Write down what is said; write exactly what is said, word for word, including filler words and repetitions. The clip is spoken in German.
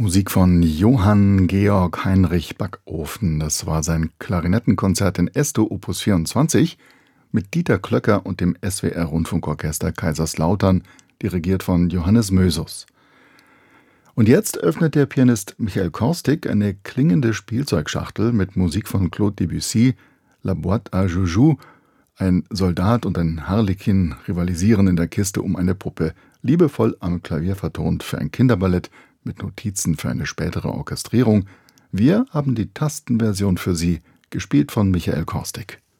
Musik von Johann Georg Heinrich Backofen. Das war sein Klarinettenkonzert in Es-Dur Opus vierundzwanzig mit Dieter Klöcker und dem S W R-Rundfunkorchester Kaiserslautern, dirigiert von Johannes Mösus. Und jetzt öffnet der Pianist Michael Korstig eine klingende Spielzeugschachtel mit Musik von Claude Debussy, La Boîte à Joujou. Ein Soldat und ein Harlekin rivalisieren in der Kiste um eine Puppe, liebevoll am Klavier vertont für ein Kinderballett mit Notizen für eine spätere Orchestrierung. Wir haben die Tastenversion für Sie, gespielt von Michael Korstig.